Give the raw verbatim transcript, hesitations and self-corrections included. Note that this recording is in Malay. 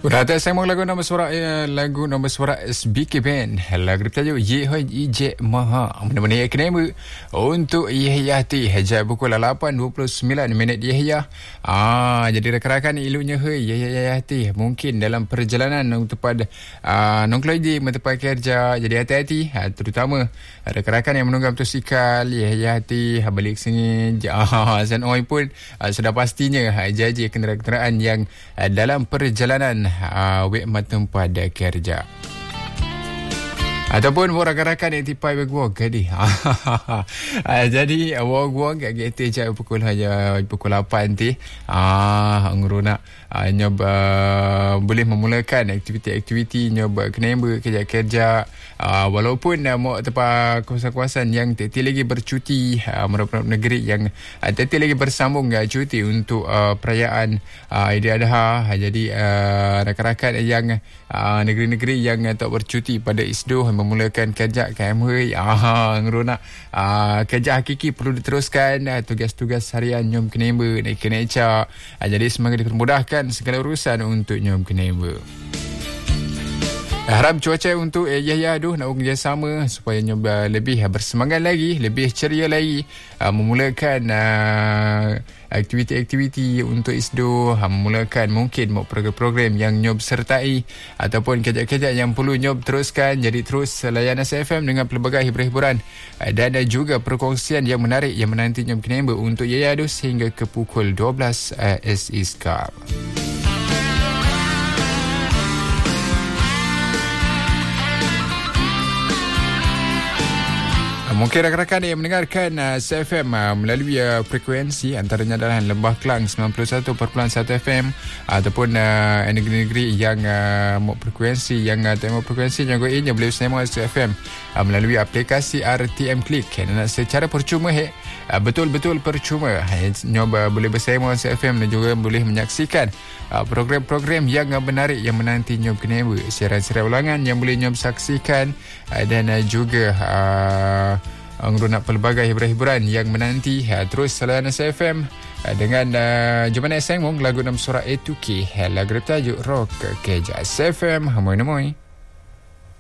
Berhati saya mau lagu nombor suara eh, lagu nombor suara S B K Band. Lagu bertajuk Ye Hoi Ije Maha. Mana-mana ya kena untuk Yahya Ti. Hajat pukul lapan dua puluh sembilan minit Yahya. Ah, jadi rakan-rakan ilunya hei Yahya Ti. Mungkin dalam perjalanan tempat ah, nongkloidi tempat kerja. Jadi hati-hati, ah, terutama rakan-rakan yang menunggang motosikal Yahya Ti balik sini. Ah, San Oi pun ah, sudah pastinya ah, jaji kenderaan-kenderaan yang ah, dalam perjalanan Uh, wek matem pada kerja ataupun rakan-rakan yang tipai berguang tadi. uh, jadi awak-awak kat G T je pukul hanya pukul lapan nanti ah nguruna uh, nyob uh, boleh memulakan aktiviti-aktiviti nyob kena kerja kerja uh, walaupun uh, mau tempat kawasan-kawasan yang teti lagi bercuti uh, merupakan negeri yang uh, teti lagi bersambung uh, cuti untuk uh, perayaan uh, Aidiladha. Uh, jadi uh, rakan-rakan yang uh, negeri-negeri yang uh, tak bercuti pada Isdo memulakan kerja K M H. Ah, ngeruna ah, kerja hakiki perlu diteruskan. Ah, tugas-tugas harian nyom kenemba naik keneca. Ah, jadi semoga dipermudahkan segala urusan untuk nyom kenemba. Harap cuaca untuk eh, Yahya aduh nak kerjasama supaya nyoba lebih bersemangat lagi, lebih ceria lagi, uh, memulakan uh, aktiviti-aktiviti untuk Isdo, uh, memulakan mungkin mau program-program yang nyob sertai ataupun kerja-kerja yang perlu nyob teruskan. Jadi terus layan S F M dengan pelbagai hiburan uh, dan ada juga perkongsian yang menarik yang menanti nyob kenemba untuk Yahya aduh sehingga ke pukul dua belas uh, S I S K A R. Mungkin rakan-rakan yang mendengarkan uh, S F M uh, melalui uh, frekuensi antaranya adalah Lembah Kelang sembilan puluh satu perpuluhan satu F M ataupun uh, negeri-negeri yang uh, mau frekuensi yang uh, temu frekuensi yang goin yang boleh bersama S F M uh, melalui aplikasi R T M Click dan secara percuma he uh, betul-betul percuma nyoba boleh bersama S F M dan juga boleh menyaksikan uh, program-program yang uh, menarik yang menanti nyob kena siaran-siaran ulangan yang boleh nyob saksikan uh, dan uh, juga uh, ngerunak pelbagai hiburan-hiburan yang menanti. Ha, terus layan S F M ha, dengan uh, Jumana Sengmong lagu enam suara A two K. Ha, lagu bertajuk Rock Keja S F M. Hamoy namoy.